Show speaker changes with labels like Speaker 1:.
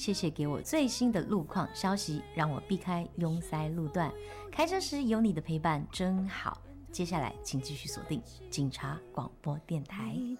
Speaker 1: 谢谢给我最新的路况消息，让我避开拥塞路段。开车时有你的陪伴真好。接下来请继续锁定警察广播电台。